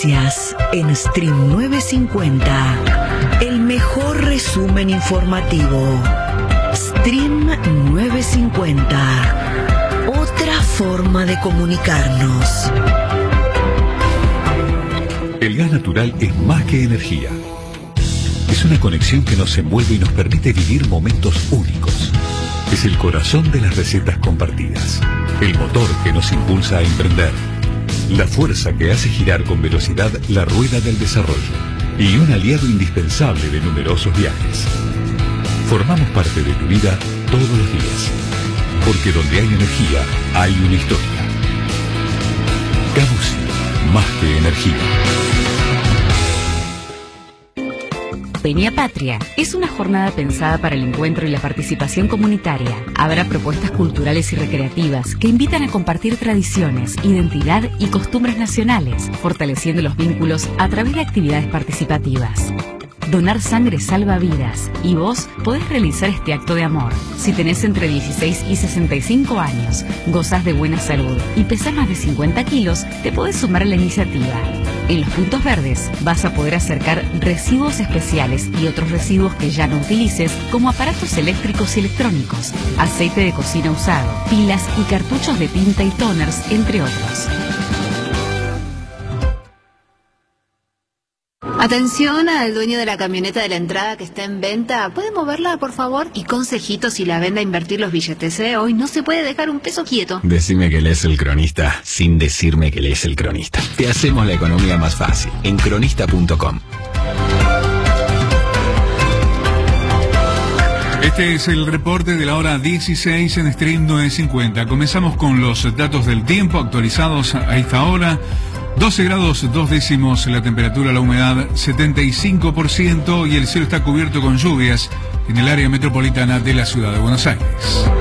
noticias en Stream 950. El mejor resumen informativo. Stream 950. Otra forma de comunicarnos. El gas natural es más que energía. Es una conexión que nos envuelve y nos permite vivir momentos únicos. Es el corazón de las recetas compartidas. El motor que nos impulsa a emprender. La fuerza que hace girar con velocidad la rueda del desarrollo. Y un aliado indispensable de numerosos viajes. Formamos parte de tu vida todos los días. Porque donde hay energía, hay una historia. Camusi, más que energía. Peña Patria es una jornada pensada para el encuentro y la participación comunitaria. Habrá propuestas culturales y recreativas que invitan a compartir tradiciones, identidad y costumbres nacionales, fortaleciendo los vínculos a través de actividades participativas. Donar sangre salva vidas y vos podés realizar este acto de amor. Si tenés entre 16 y 65 años, gozás de buena salud y pesás más de 50 kilos, te podés sumar a la iniciativa. En los puntos verdes vas a poder acercar residuos especiales y otros residuos que ya no utilices, como aparatos eléctricos y electrónicos, aceite de cocina usado, pilas y cartuchos de tinta y toners, entre otros. Atención al dueño de la camioneta de la entrada que está en venta. ¿Puede moverla, por favor? Y consejito si la vende a invertir los billetes, ¿eh? Hoy no se puede dejar un peso quieto. Decime que lees El Cronista sin decirme que lees El Cronista. Te hacemos la economía más fácil en cronista.com. Este es el reporte de la hora 16 en Stream 950. Comenzamos con los datos del tiempo actualizados a esta hora. 12 grados 2 décimos la temperatura, la humedad 75% y el cielo está cubierto con lluvias en el área metropolitana de la ciudad de Buenos Aires.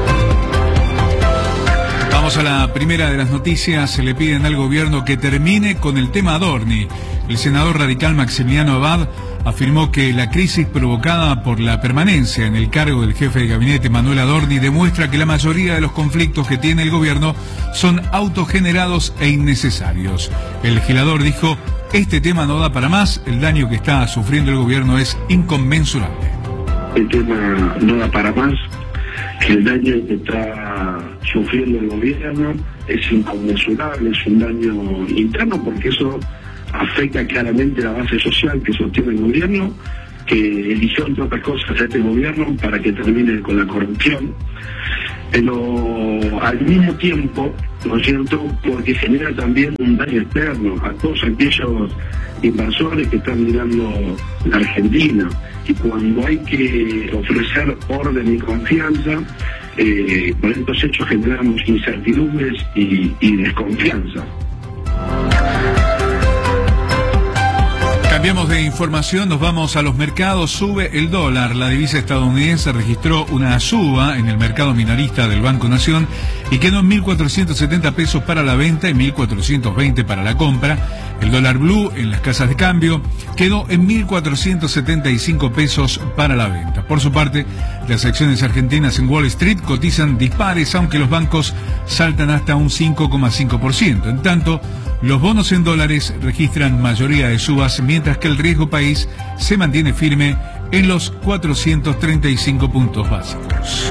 Vamos a la primera de las noticias. Se le piden al gobierno que termine con el tema Adorni. El senador radical Maximiliano Abad afirmó que la crisis provocada por la permanencia en el cargo del jefe de gabinete Manuel Adorni demuestra que la mayoría de los conflictos que tiene el gobierno son autogenerados e innecesarios. El legislador dijo: este tema no da para más, el daño que está sufriendo el gobierno es inconmensurable. El tema no da para más, el daño que está sufriendo el gobierno es inconmensurable, es un daño interno porque eso afecta claramente la base social que sostiene el gobierno, que eligió entre otras cosas a este gobierno para que termine con la corrupción, pero al mismo tiempo, ¿no es cierto?, porque genera también un daño externo a todos aquellos inversores que están mirando la Argentina, y cuando hay que ofrecer orden y confianza, con estos hechos generamos incertidumbres y desconfianza. Cambiamos de información, nos vamos a los mercados. Sube el dólar. La divisa estadounidense registró una suba en el mercado minorista del Banco Nación y quedó en 1.470 pesos para la venta y 1.420 para la compra. El dólar blue en las casas de cambio quedó en 1.475 pesos para la venta. Por su parte, las acciones argentinas en Wall Street cotizan dispares, aunque los bancos saltan hasta un 5,5%. En tanto, los bonos en dólares registran mayoría de subas, mientras que el riesgo país se mantiene firme en los 435 puntos básicos.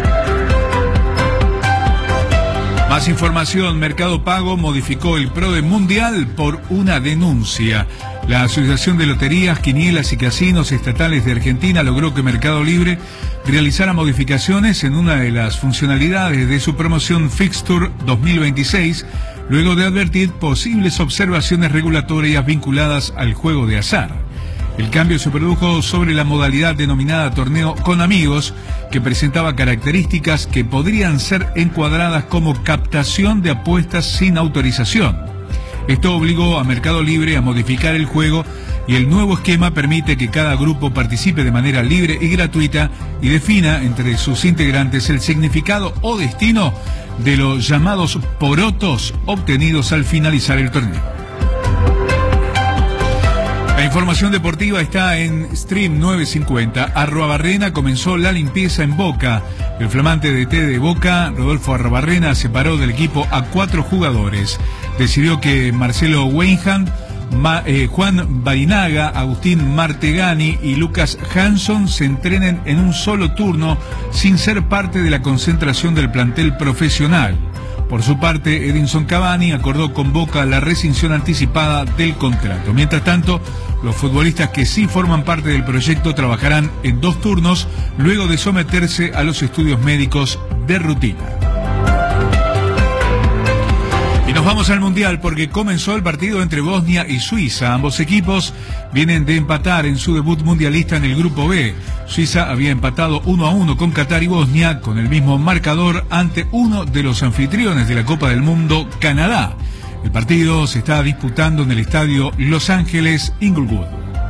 Más información. Mercado Pago modificó el PRODE mundial por una denuncia. La Asociación de Loterías, Quinielas y Casinos Estatales de Argentina logró que Mercado Libre realizara modificaciones en una de las funcionalidades de su promoción Fixture 2026, luego de advertir posibles observaciones regulatorias vinculadas al juego de azar. El cambio se produjo sobre la modalidad denominada Torneo con Amigos, que presentaba características que podrían ser encuadradas como captación de apuestas sin autorización. Esto obligó a Mercado Libre a modificar el juego y el nuevo esquema permite que cada grupo participe de manera libre y gratuita y defina entre sus integrantes el significado o destino de los llamados porotos obtenidos al finalizar el torneo. La información deportiva está en Stream 950. Arruabarrena comenzó la limpieza en Boca. El flamante DT de Boca, Rodolfo Arruabarrena, separó del equipo a 4 jugadores. Decidió que Marcelo Weinhand Juan Barinaga, Agustín Martegani y Lucas Hanson se entrenen en un solo turno sin ser parte de la concentración del plantel profesional. Por su parte, Edinson Cavani acordó con Boca la rescisión anticipada del contrato. Mientras tanto, los futbolistas que sí forman parte del proyecto trabajarán en 2 turnos luego de someterse a los estudios médicos de rutina. Y nos vamos al Mundial porque comenzó el partido entre Bosnia y Suiza. Ambos equipos vienen de empatar en su debut mundialista en el Grupo B. Suiza había empatado 1-1 con Qatar y Bosnia con el mismo marcador ante uno de los anfitriones de la Copa del Mundo, Canadá. El partido se está disputando en el estadio Los Ángeles Inglewood.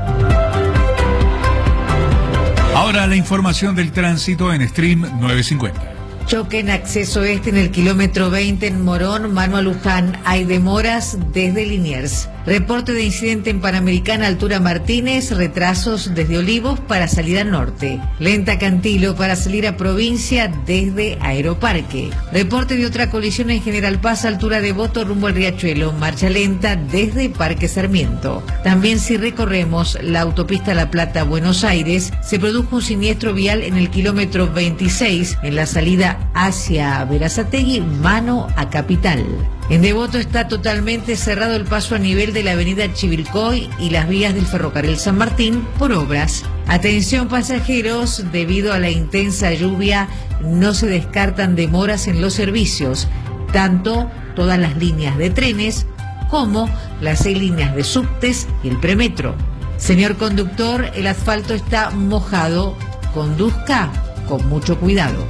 Ahora la información del tránsito en Stream 950. Choque en acceso este en el kilómetro 20 en Morón, mano a Luján. Hay demoras desde Liniers. Reporte de incidente en Panamericana, altura Martínez. Retrasos desde Olivos para salida norte. Lenta Cantilo para salir a provincia desde Aeroparque. Reporte de otra colisión en General Paz, altura Devoto rumbo al Riachuelo. Marcha lenta desde Parque Sarmiento. También si recorremos la autopista La Plata-Buenos Aires, se produjo un siniestro vial en el kilómetro 26 en la salida hacia Berazategui, mano a Capital. En Devoto está totalmente cerrado el paso a nivel de la avenida Chivilcoy y las vías del ferrocarril San Martín por obras. Atención pasajeros, debido a la intensa lluvia no se descartan demoras en los servicios, tanto todas las líneas de trenes como las 6 líneas de subtes y el premetro. Señor conductor, el asfalto está mojado, conduzca con mucho cuidado.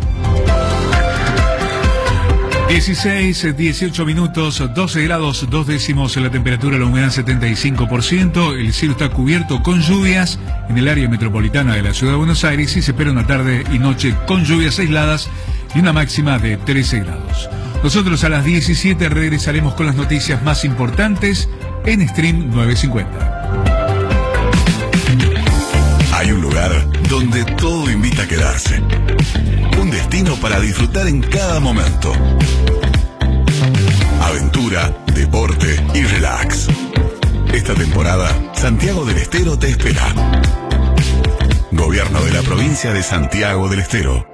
18 minutos, 12 grados, 2 décimos en la temperatura, la humedad 75%, el cielo está cubierto con lluvias en el área metropolitana de la ciudad de Buenos Aires y se espera una tarde y noche con lluvias aisladas y una máxima de 13 grados. Nosotros a las 17 regresaremos con las noticias más importantes en Stream 950. Hay un lugar donde todo invita a quedarse. Un destino para disfrutar en cada momento. Aventura, deporte y relax. Esta temporada, Santiago del Estero te espera. Gobierno de la provincia de Santiago del Estero.